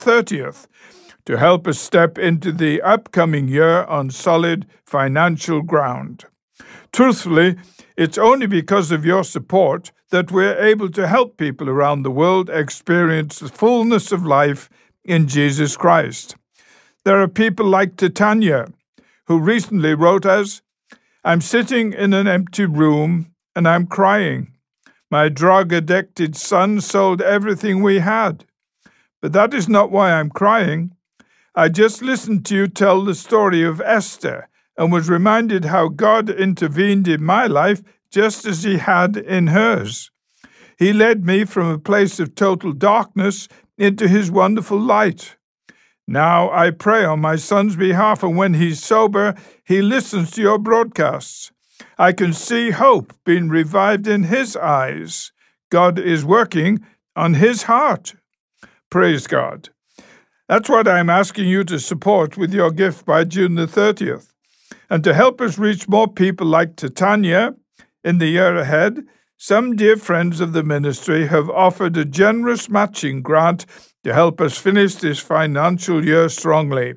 30th to help us step into the upcoming year on solid financial ground. Truthfully, it's only because of your support that we're able to help people around the world experience the fullness of life in Jesus Christ. There are people like Titania, who recently wrote us, "I'm sitting in an empty room and I'm crying. My drug-addicted son sold everything we had. But that is not why I'm crying. I just listened to you tell the story of Esther and was reminded how God intervened in my life just as he had in hers. He led me from a place of total darkness into his wonderful light. Now I pray on my son's behalf, and when he's sober, he listens to your broadcasts. I can see hope being revived in his eyes. God is working on his heart." Praise God. That's what I'm asking you to support with your gift by June the 30th. And to help us reach more people like Titania in the year ahead, some dear friends of the ministry have offered a generous matching grant to help us finish this financial year strongly.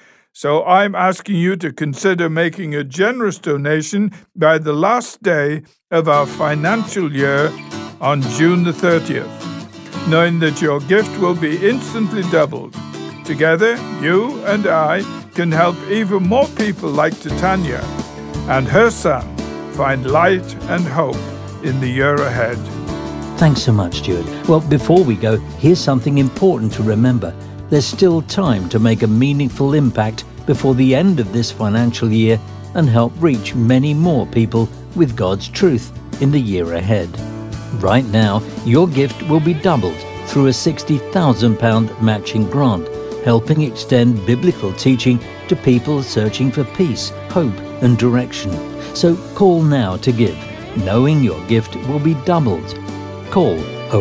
So I'm asking you to consider making a generous donation by the last day of our financial year on June the 30th, knowing that your gift will be instantly doubled. Together, you and I can help even more people like Titania and her son find light and hope in the year ahead. Thanks so much, Stuart. Well, before we go, here's something important to remember. There's still time to make a meaningful impact before the end of this financial year and help reach many more people with God's truth in the year ahead. Right now, your gift will be doubled through a £60,000 matching grant, helping extend biblical teaching to people searching for peace, hope and direction. So call now to give, knowing your gift will be doubled. Call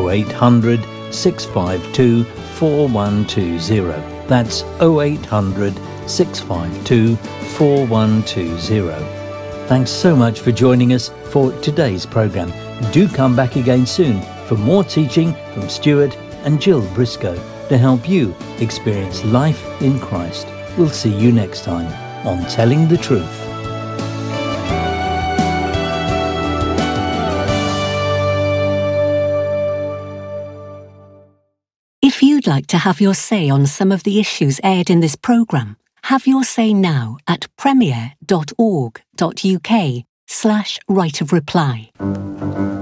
0800 652 4120. That's 0800 652 4120. Thanks so much for joining us for today's programme. Do come back again soon for more teaching from Stuart and Jill Briscoe to help you experience life in Christ. We'll see you next time on Telling the Truth. If you'd like to have your say on some of the issues aired in this programme, have your say now at premier.org.uk/right of reply.